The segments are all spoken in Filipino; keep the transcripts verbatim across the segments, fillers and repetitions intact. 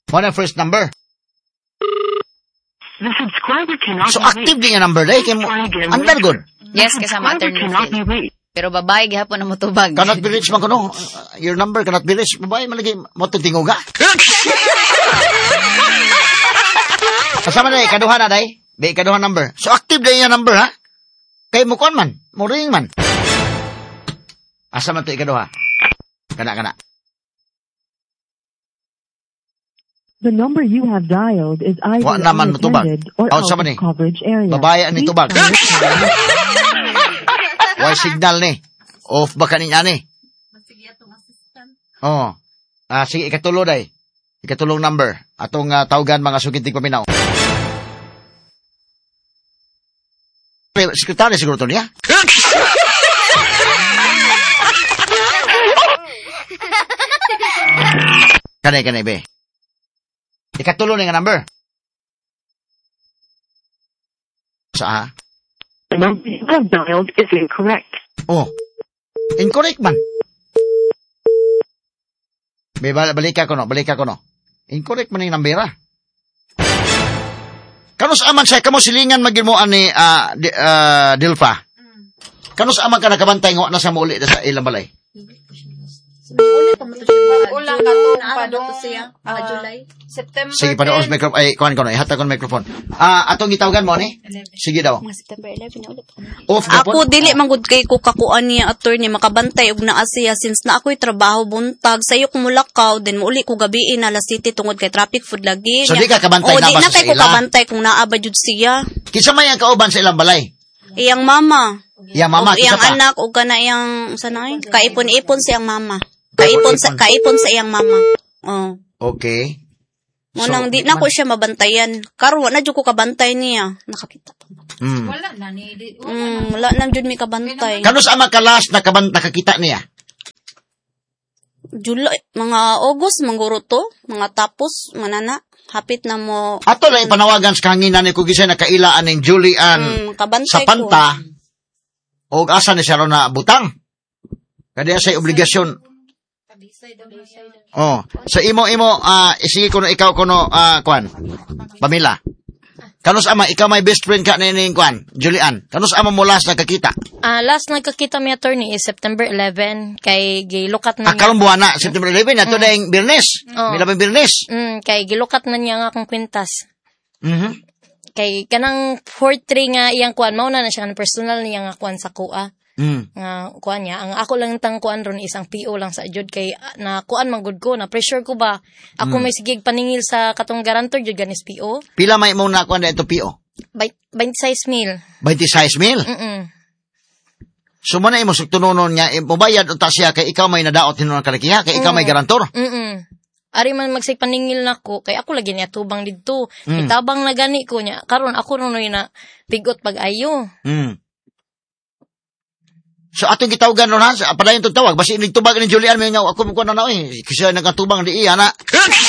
Mo na first number. The subscriber cannot So be active din yung number day kay mo. Under good. Yes, kasama attorney cannot be Phil. reached. Pero babae gihapon na motubag. Cannot be reached man kuno. Uh, your number cannot be reached. Babae malagi mo tinguga. Kasama na ikaduha na day. Be ikaduha number. So active din yung number ha. Kay mo kon man, mo ring man. Asa man to ikaduha? Kana kana. The number you have dialed is either Wa naman matubag. unattended or Out out sa of man eh. coverage area. Babae ani Please tubag. try it. Why signal ni? Off ba kaninya ni? Oh. Ah sige ikatulo day. Ikatulong number. Atong uh, tawgan mga sugiting paminaw. Sekretary siguro to niya. Kanay kanay be. Ikatulo nga number. Sa The number you have dialed is incorrect. Oh. Incorrect man. Be balik ko no, balik ko no. Incorrect man yung number ah. Kanus aman say kamo silingan magin mo ani uh, di, uh, Dilfa. Kanus aman ka nakabantay ngo na sa muli sa ilang balay. Ulang ka to, padong to siya, ah, July. September Sige pa daw micro ay kuan ko no, ihata ko microphone. Ah, atong gitawagan mo ni. Sige daw. Mga September eleven ulit. Off the Ako dili man gud kay ko kakuan niya attorney makabantay og naa siya since na ako'y trabaho buntag sayo ko mulakaw then muuli ko gabi in alas city tungod kay traffic food lagi. So di ka kabantay o, na di ba na sa kay ko ila? kabantay kung naa ba jud siya. Kinsa may ang kauban sa ilang balay? Iyang mama. Ya mama Og kinsa iyang pa? anak og kana iyang sanay kaipon-ipon siyang mama. Kaipon sa kaipon sa iyang mama. Oh. Okay. Mo nang di na ko siya mabantayan. Karon wa na jud ko kabantay niya. Nakakita. Mm. Wala na ni. di- wala Mm, wala na jud mi kabantay. Kanus ama ka last na kaban nakakita niya? July, mga August, mangguro to, mga tapos, manana, hapit na mo, Ato lang ipanawagan sa kanginan ni Kugisay na kailaan ng Julian mm, kabantay sa panta o asa ni siya ro na butang. Kaya sa obligasyon. Oh, sa imo-imo ah isige ko no ikaw kuno ah kwan. Pamila. Kanus ama ikaw may best friend ka ni ning kwan, Julian. Kanus ama mo last nakakita? Ah, last nagkakita mi attorney is September eleven kay gilukat na Ah, karong buwan na September eleven ato na yung Biyernes. Oh. Milabang Biyernes. Mm, kay gilukat na niya nga akong kwintas. Mhm. Kay kanang four three nga iyang kuan mao na na siya kanang personal niya nga kuan sa kuha. Mm. Nga kuan niya ang ako lang tang kuan ron isang P O lang sa jud kay ah, na kuan man gud ko na pressure ko ba ako may sigig paningil sa katong garantor jud ganis P O Pila may mo na kwan dito P O? Bay- twenty-six mil. twenty-six mil. Mm. So mo na imo sugtunonon niya ibayad unta siya kay ikaw may nadaot hinuon kalakiha kay ikaw may garantor. Mm. Ari man magsay paningil nako kay ako lagi niya tubang didto. Mm. Itabang na gani ko niya karon ako ron na pigot pag-ayo. Mm. So atong gitawgan ron ha, sa padayon tong tawag basi inig tubag ni Julian may nga ako mo kuno na oy, kasi nagatubang di iya na.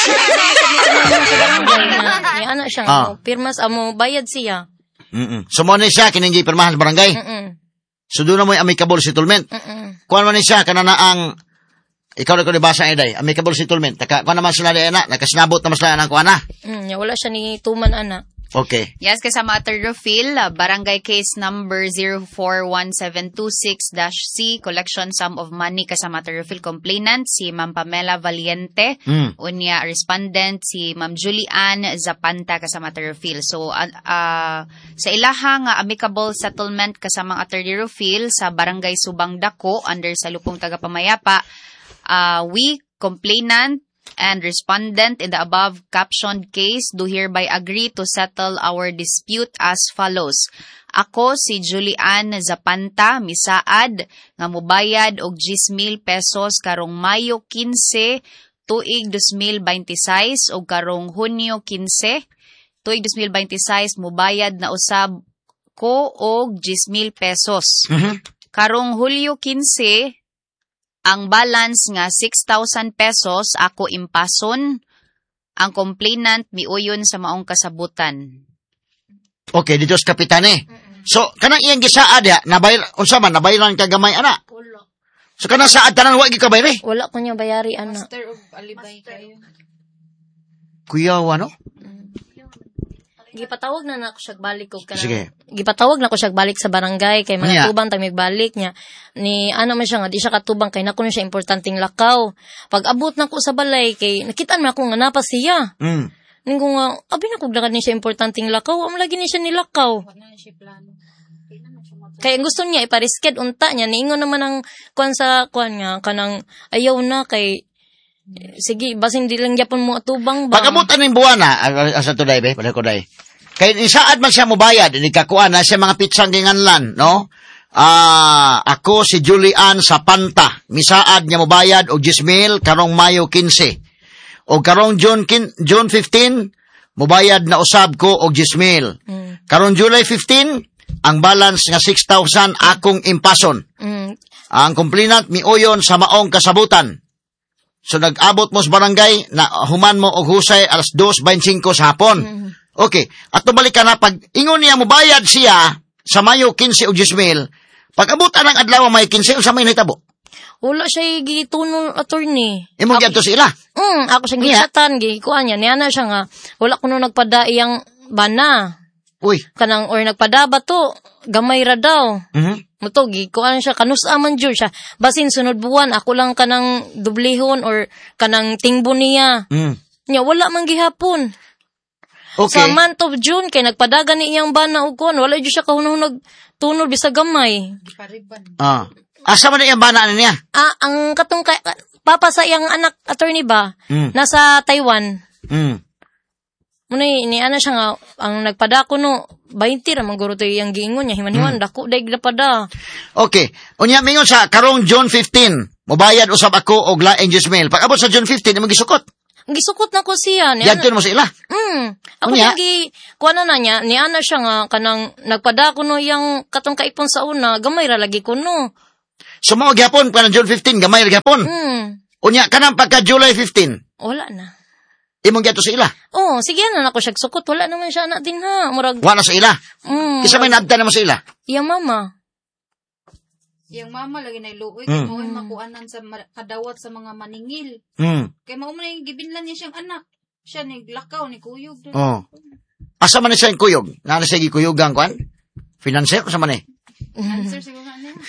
Ni ana siya Ah. nga pirmas amo bayad siya. Mm. So mo ni siya kining gipirmahan sa barangay. Mm. So doon na mo yung amicable settlement. Mm. Kuan man ni siya kana na ang ikaw na ko nabasa ay day, amicable settlement. Taka kuan naman sila di ana, nakasinabot naman sila nang kuan na. Mm, ya wala siya ni tuman ana. Okay. Yes, kasama Attorney Phil, uh, barangay case number zero four one seven two six C, collection sum of money kasama Attorney Phil, complainant si Ma'am Pamela Valiente, Mm. unya respondent si Ma'am Julian Zapanta kasama Attorney Phil. So, uh, uh, sa ilahang uh, amicable settlement kasama Attorney Phil sa barangay Subang Dako under sa Lupong Tagapamayapa, uh, we, complainant, and respondent in the above captioned case do hereby agree to settle our dispute as follows. Ako si Julian Zapanta misaad nga mobayad og ten mil pesos karong Mayo quince tuig two thousand twenty-six og karong Hunyo quince tuig two thousand twenty-six mobayad na usab ko og ten mil pesos. Mhm. Karong Hulyo quince ang balance nga six thousand pesos ako impason, ang complainant miuyon sa maong kasabutan. Okay, dito sa kapitane. So kanang iyang gisaad ya, nabayar unsa man nabayaran ka gamay ana. So kanang saad tanan wa gi ka bayre. Wala ko niya bayari ana. Master of alibay kayo. Kuya, ano? Gipatawag na na ako siya balik ko kanang. Sige. Gipatawag na ako siya balik sa barangay kay Anya? mga tubang tag balik niya. Ni ano man siya nga di siya katubang kay nako na siya importanteng lakaw. Pag abot na ko sa balay kay nakitaan man ako nga napas siya. Mm. Ning ko nga abi na kog lakad ni siya importanteng lakaw, am lagi ni siya nilakaw. Kaya gusto niya iparisked unta niya niingon naman ang kuan sa kuan nga kanang ayaw na kay eh, sige basin di lang gyapon mo atubang ba. Pag-abot aning buwan na, asa to day, be? Pada ko day. Kaya isaad man siya mobayad, ini kakuan na siya mga pitsang ginganlan, no? Ah, ako si Julian sa Panta. Misaad niya mobayad og ten mil karong Mayo fifteen. O karong June kin, June fifteen, mobayad na usab ko og ten mil. Mm. Karong July fifteen, ang balance nga six thousand akong impason. Mm. Ang complainant miuyon sa maong kasabutan. So nag-abot mo sa barangay na human mo og husay alas two twenty-five sa hapon. Mm. Okay, at balik ka na pag ingon niya mobayad siya sa Mayo fifteen og ten mil, pag abot anang adlaw Mayo fifteen sa may nahitabo. Wala siya gitunol attorney. Imo gyud to sila. Mm, ako siya gisatan gi kuan niya. Niya na siya nga wala kuno nagpada iyang bana. Uy. Kanang or nagpada ba to gamay ra daw. Mhm. Muto gi kuan siya kanusa man jud siya. Basin sunod buwan ako lang kanang dublihon or kanang tingbon niya. Mm. Nya wala man gihapon. Okay. Sa month of June kay nagpadagan ni iyang bana og kuan wala jud siya kahunahon nagtunol bisag gamay. Ah. Asa man iyang bana niya? Ah, ang katong kay, papa sa iyang anak attorney ba Mm. nasa Taiwan. Mm. Muna ni ana siya nga ang nagpadako no twenty ra man guro to iyang giingon niya himan-himan Mm. dako daig pada. Okay. Unya mingon sa karong June fifteen, mobayad usab ako og laing ten mil. Pag abot sa June fifteen, imo gisukot. Gisukot na ko siya ni Yadton mo sa ila. Mm. Ako Unya? yung gi kuan na niya ni ana siya nga kanang nagpadako no iyang katong kaipon sa una gamay ra lagi kuno. So mao gyapon pa June fifteen, gamay ra gyapon. Mm. Unya kanang pagka July fifteen, Wala na. imong gyapon sa ila. Oh, sige na nako siya sukot wala naman siya na din ha. Murag Wa na sa ila. mm, Kisa may naabtan mo sa ila. iyang mama. Yung mama lagi na iluoy, Mm. kay mo makuanan sa ma- kadawat sa mga maningil. Mm. Kay mao man yung gibinlan niya siyang anak. Siya ni lakaw ni kuyog. doon. Oh. Asa man siya yung kuyog? Na na siya gikuyugang kwan? Financer ko sa man eh. Answer siguro nga niya.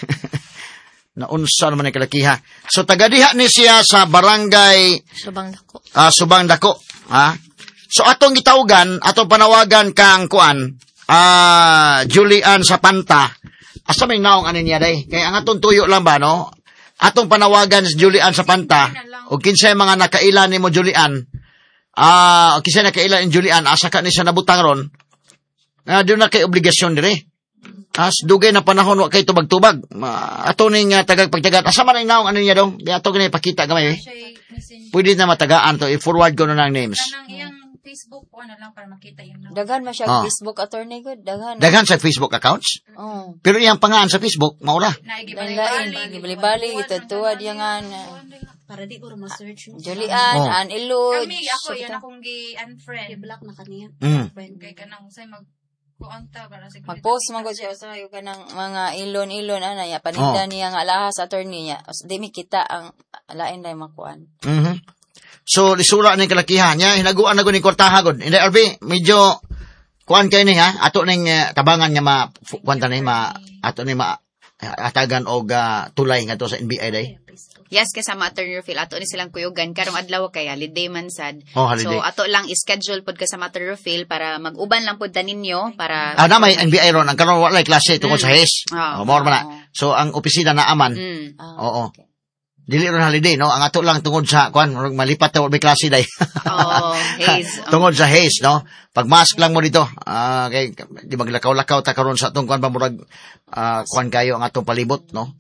Naunsa naman ang kalakiha. So tagadiha ni siya sa barangay Subang dako. ah, Subang Dako. Ha? So atong gitawgan, atong panawagan kang kuan, ah, Julian sa Panta. Asa may naong ani niya day? Kaya ang atong tuyo lang ba, no? Atong panawagan si Julian sa Panta. O kinsay mga nakailan ni mo Julian. Ah, o kinsay nakailan ni Julian, asa ka ni siya nabutang ron. Ah, doon na kay obligasyon dire. As dugay na panahon wa kay tubag-tubag. Ma, ato ning uh, tagag pagtagat. Asa man ang naong ano niya dong? Di ato gani pakita gamay. Eh. Siya message. Pwede na matagaan to. I-forward ko na ng names. Kanang iyang Facebook ko na lang para makita yung number. Daghan man siya Ah. Facebook attorney good, daghan. Daghan sa Facebook accounts. Oh. Pero iyang pangaan sa Facebook, maula. Lain-lain, gibali-bali, gitutuwad yung nga Para di ko ma-search mo. Julian, Oh. Ann Ilud. Kami, ako, yan akong gi-unfriend. I-block na kaniya. Mm. Kay kanang usay mag kuanta para sa Mag-post man gud siya usahay ka ng mga ilon-ilon ana ya paninda Oh. niya nga alahas attorney niya. Us- Di mi kita ang lain lay makuan. Mhm. So, lisura ni kalakihan niya. Hinaguan na ko ni Kortaha god. Hindi, R B, medyo kuan kay ni ha. Ato ning uh, tabangan niya ma, kuanta ni ma, ato ni ma, atagan og uh, tulay nga to sa N B I day. Yes, kasama Attorney Phil. Ato ni silang kuyogan. Karong adlaw kay holiday man sad. Oh, holiday. So, ato lang ischedule pod kasama Attorney Phil para mag-uban lang pod ta ninyo para Ah, na may N B I ron. Ang karon wala klase tungkol sa H E S. Ah. Oh, more man na. So, ang opisina na aman. Mm. Ah, Oo. Dili ron holiday, no? Ang ato lang tungod sa, kuan, murag malipat na may klase day. Oh, Haze. Tungod sa haze, no? Pag mask lang mo dito, ah, kay, di maglakaw-lakaw ta karon sa atong kuan ba, murag, ah, kuan kayo ang atong palibot, no?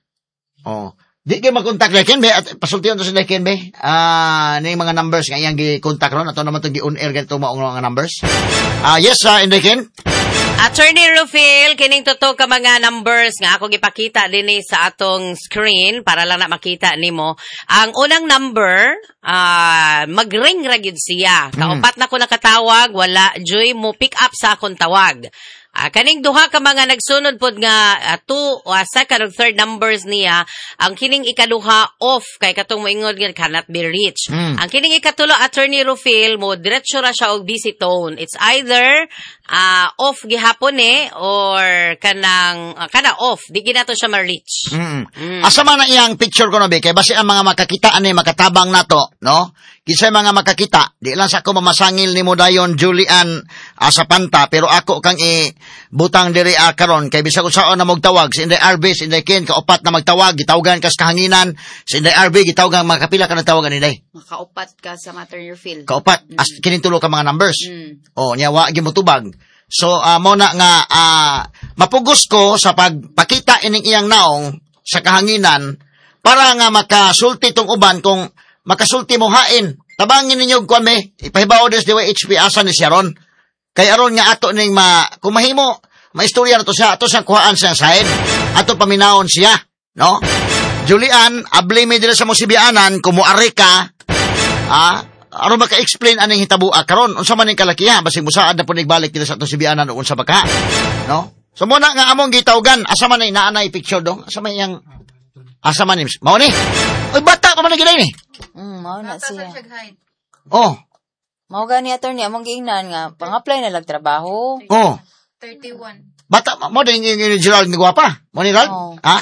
Oh. Di kayo mag-contact Ken be, at pasultiyon to sa Ken be. Ah, uh, mga numbers nga iyang gi-contact ron, ato naman itong gi-on-air ganito maong mga numbers. Ah, uh, yes, uh, Ken. Attorney Rufil, kining totoo ka mga numbers nga ako gipakita dinhi sa atong screen para lang na makita nimo. Ang unang number, ah, mag-ring ra gyud siya. Kaupat na ko nakatawag, wala joy mo pick up sa akong tawag. Ah, kaning duha ka mga nagsunod pod nga uh, two o uh, second or third numbers niya, ang kining ikaduha off kay katong moingon nga cannot be reached. Mm. Ang kining ikatulo Attorney Rufil mo diretso ra siya og busy tone. It's either uh, off gihapon eh or kanang uh, kana off di ginato siya ma-reach. Mm. Mm. Asa man na iyang picture ko no be kay basi ang mga makakita ani makatabang nato, no? Kisay mga makakita, di lang sa ako mamasangil ni mo dayon Julian uh, sa panta pero ako kang i butang diri uh, karon kay bisag usaon na magtawag si Inday R B, si Inday Ken kaupat na magtawag gitawagan kas kahanginan, si Inday R B gitawagan makapila ka na tawagan ni Inday. Makaupat ka sa Maternal Field. Kaupat, as kining tulo ka mga numbers. Mm. Oh, nya wa gyud mo tubag. So uh, mo na nga uh, mapugos ko sa pagpakita ining iyang naong sa kahanginan para nga makasulti tong uban kung makasulti mo hain. Tabangin ninyo kuan me, ipahibaw des diwa H P asa ni Sharon. Kay aron nga ato ning ma kumahimo, maistorya na to siya, ato siyang kuhaan siyang side, ato paminawon siya, no? Julian, abli mi dira sa musibianan, kumuari ka, ah, aron maka-explain aning hitabo karon unsa man ning kalakiha, basig musaad na punig balik dira sa ato sibianan unsa ba ka, no? So muna nga among gitawgan, asa man nay naanay picture dong, asa man yang asa man ni, mao ni? Oy bata pa man gid ni. Mm, mao na siya. Oh, Mao gani attorney among giingnan nga pang-apply na lag trabaho. oh. thirty-one. Bata, mo din yung Gerald nga gwapa. Mo ni Gerald? Oo. Ha?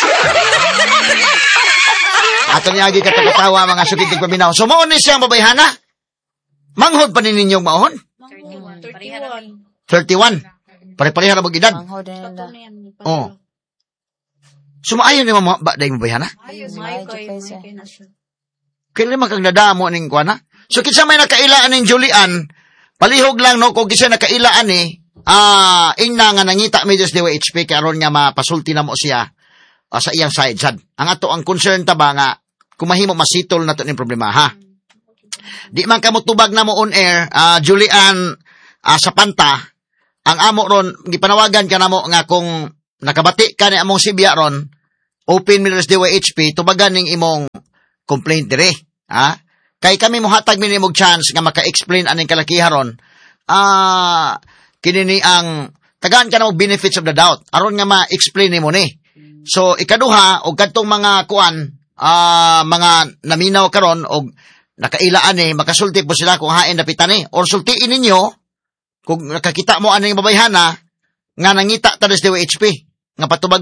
Ato niya agi katakatawa mga sukitig paminaw. So, mo ni siyang babayhana? Manghod pa ni ninyong maon? thirty-one. thirty-one. thirty-one. Pare-pareha na mag-edad. Manghod na nila. Oh. Sumaayon ni mga ba dahil mabayhana? Ayos, May may kay kay siya. may kay na siya. Kailan man kang nadamo ning kuana? So, kinsa may nakailaan ning Julian, palihog lang no, kung kinsa nakailaan ni, ah, uh, ingna nga nangita mi des diwa H P karon nga mapasulti na mo siya uh, sa iyang side sad. Ang ato ang concern ta ba nga kumahimo masitol nato ning problema ha. Di man kamo tubag na mo on air, uh, Julian uh, sa panta, ang amo ron gipanawagan ka namo nga kung nakabati ka ni among sibya ron, open mi des diwa H P tubagan ning imong complaint dire, ha? Kay kami mohatag mi nimog chance nga maka-explain aning kalakiharon. Ah, uh, kinini ang tagaan ka na og benefits of the doubt aron nga ma-explain nimo ni. So ikaduha og kadtong mga kuan ah uh, mga naminaw karon og nakailaan ni makasulti po sila kung hain dapitan ni or sultiin ninyo kung nakakita mo aning babayhana nga nangita ta des diwa H P nga patubag